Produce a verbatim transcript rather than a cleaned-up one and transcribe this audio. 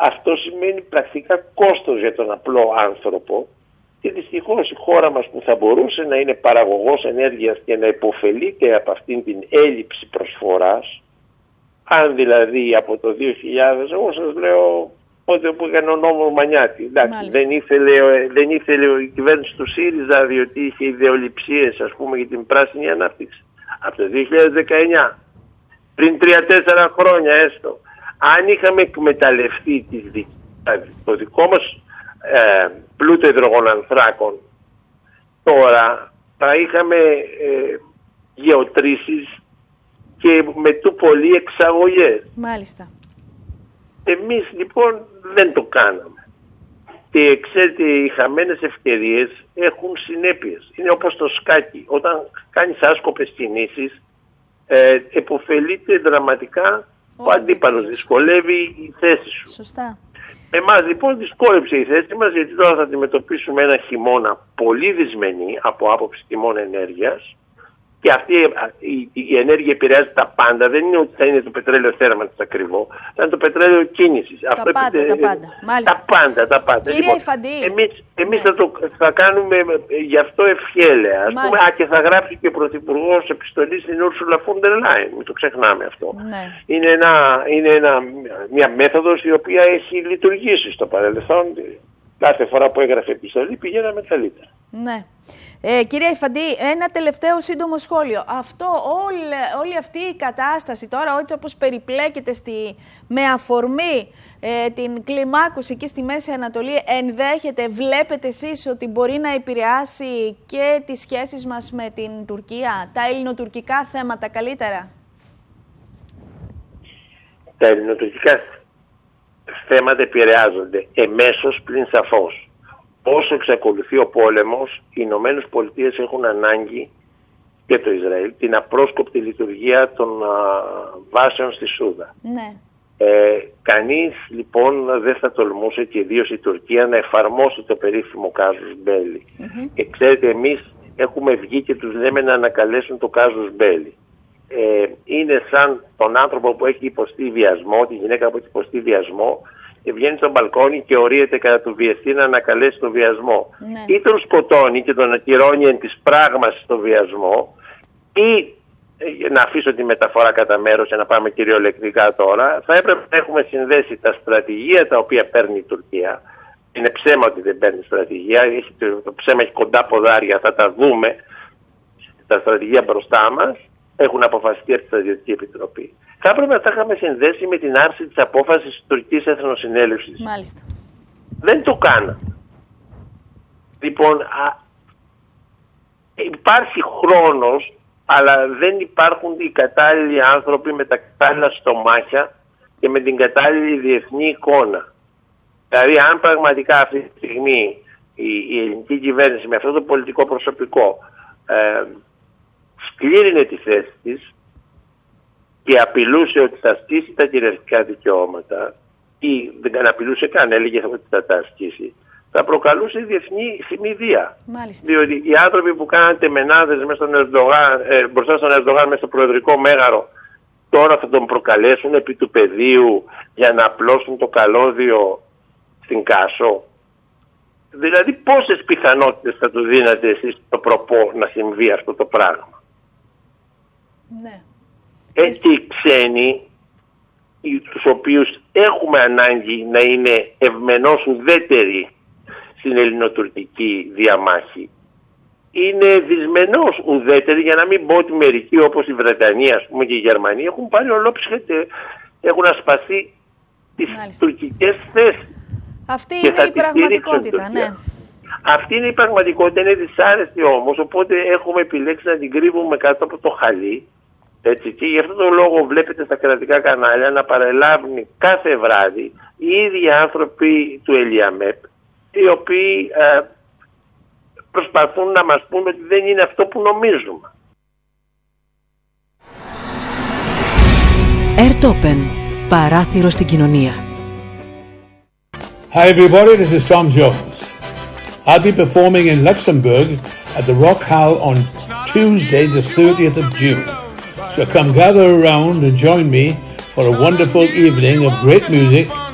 αυτό σημαίνει πρακτικά κόστος για τον απλό άνθρωπο και δυστυχώς η χώρα μας που θα μπορούσε να είναι παραγωγός ενέργειας και να υποφελείται από αυτήν την έλλειψη προσφοράς, αν δηλαδή από το δύο χιλιάδες, εγώ σας λέω πότε που έκανε ο νόμο Μανιάτη, εντάξει, δεν ήθελε, δεν ήθελε η κυβέρνηση του ΣΥΡΙΖΑ διότι είχε ιδεολειψίες ας πούμε για την πράσινη ανάπτυξη. Από το δύο χιλιάδες δεκαεννιά, πριν τρία τέσσερα χρόνια έστω, αν είχαμε εκμεταλλευτεί το δικό μας ε, πλούτο υδρογονανθράκων, τώρα θα είχαμε ε, γεωτρήσεις και με του πολύ εξαγωγές. Μάλιστα. Εμείς λοιπόν δεν το κάναμε. Και ξέρετε, οι χαμένες ευκαιρίες έχουν συνέπειες. Είναι όπως το σκάκι. Όταν κάνεις άσκοπες κινήσεις, ε, επωφελείται δραματικά ο αντίπαλος. Δυσκολεύει η θέση σου. Σωστά. Εμάς λοιπόν δυσκόλεψε η θέση μας, γιατί τώρα θα αντιμετωπίσουμε ένα χειμώνα πολύ δυσμενή από άποψη τιμών ενέργειας. Και αυτή η, η ενέργεια επηρεάζει τα πάντα. Δεν είναι ότι θα είναι το πετρέλαιο θέρμανσης ακριβό, θα είναι το πετρέλαιο κίνησης. Τα Αυτό πάντα, επι... τα πάντα. Τα πάντα, τα πάντα. Κύριε λοιπόν, Υφαντή. Εμείς, εμείς ναι. θα, το, θα κάνουμε γι' αυτό ευχέλαια. Ας πούμε, α, και θα γράψει και ο Πρωθυπουργός επιστολή στην Ursula von der Leyen. Μην το ξεχνάμε αυτό. Ναι. Είναι, ένα, είναι ένα, μια μέθοδος η οποία έχει λειτουργήσει στο παρελθόν. Κάθε φορά που έγραφε επιστολή πηγαίναμε καλύτερα. Ναι. Ε, κυρία Υφαντή, ένα τελευταίο σύντομο σχόλιο. Αυτό, όλη, όλη αυτή η κατάσταση τώρα, έτσι όπως περιπλέκεται στη, με αφορμή ε, την κλιμάκωση εκεί στη Μέση Ανατολή, ενδέχεται, βλέπετε εσείς ότι μπορεί να επηρεάσει και τις σχέσεις μας με την Τουρκία, τα ελληνοτουρκικά θέματα καλύτερα? Τα ελληνοτουρκικά θέματα επηρεάζονται εμέσως πλην σαφώς. Όσο εξακολουθεί ο πόλεμος, οι Ηνωμένες Πολιτείες έχουν ανάγκη, και το Ισραήλ, την απρόσκοπτη λειτουργία των α, βάσεων στη Σούδα. Ναι. Ε, κανείς λοιπόν δεν θα τολμούσε, και ιδίως η Τουρκία, να εφαρμόσει το περίφημο κάζους μπέλι. Mm-hmm. Και ξέρετε, εμείς έχουμε βγει και τους λέμε να ανακαλέσουν το κάζους μπέλι. Ε, είναι σαν τον άνθρωπο που έχει υποστεί βιασμό, τη γυναίκα που έχει υποστεί βιασμό, και βγαίνει στο μπαλκόνι και ορίεται κατά του βιαστή να ανακαλέσει τον βιασμό. Ναι. Ή τον σκοτώνει και τον ακυρώνει εν της πράγμας στο βιασμό, ή, να αφήσω τη μεταφορά κατά μέρος και να πάμε κυριολεκτικά τώρα, θα έπρεπε να έχουμε συνδέσει τα στρατηγία τα οποία παίρνει η Τουρκία. Είναι ψέμα ότι δεν παίρνει στρατηγία, το ψέμα έχει κοντά ποδάρια, θα τα δούμε. Τα στρατηγία μπροστά μας έχουν αποφασιστεί από τη Στρατιωτική Επιτροπή. Θα έπρεπε να τα είχαμε συνδέσει με την άρση της απόφασης της Τουρκικής Εθνοσυνέλευσης. Μάλιστα. Δεν το κάναμε. Λοιπόν, α, υπάρχει χρόνος, αλλά δεν υπάρχουν οι κατάλληλοι άνθρωποι με τα κατάλληλα στομάχια και με την κατάλληλη διεθνή εικόνα. Δηλαδή, αν πραγματικά αυτή τη στιγμή η, η ελληνική κυβέρνηση με αυτό το πολιτικό προσωπικό ε, σκλήρινε τη θέση της και απειλούσε ότι θα ασκήσει τα κυριαρχικά δικαιώματα, ή δεν απειλούσε καν, έλεγε ότι θα τα ασκήσει, θα προκαλούσε διεθνή θυμηδία. Μάλιστα. Διότι οι άνθρωποι που κάναν τεμενάδες μέσα στον Ερντογάν, ε, μπροστά στον Ερντογάν μέσα στο προεδρικό μέγαρο, τώρα θα τον προκαλέσουν επί του πεδίου για να απλώσουν το καλώδιο στην Κάσο. Δηλαδή πόσες πιθανότητες θα του δίνατε εσείς το προπό να συμβεί αυτό το πράγμα? Ναι. Έτσι οι ξένοι, τους οποίους έχουμε ανάγκη να είναι ευμενώς ουδέτεροι στην ελληνοτουρκική διαμάχη, είναι δυσμενώς ουδέτεροι, για να μην πω ότι μερικοί όπως η Βρετανία, ας πούμε, και η Γερμανία έχουν πάρει ολόψυχα και έχουν ασπαστεί τις Μάλιστα. τουρκικές θέσεις. Αυτή είναι η πραγματικότητα, ναι. Αυτή είναι η πραγματικότητα, είναι δυσάρεστη όμως, οπότε έχουμε επιλέξει να την κρύβουμε κάτω από το χαλί. Έτσι, και γι' αυτόν τον λόγο βλέπετε στα κρατικά κανάλια να παρελάβουν κάθε βράδυ οι ίδιοι άνθρωποι του Ελιαμέπ, οι οποίοι ε, προσπαθούν να μας πούν ότι δεν είναι αυτό που νομίζουμε. Airtopen, παράθυρο στην κοινωνία. Hi everybody, this is Tom Jones. I'll be performing in Luxembourg at the Rock Hall on Tuesday the thirtieth of June. So come gather around and join me for a wonderful evening of great music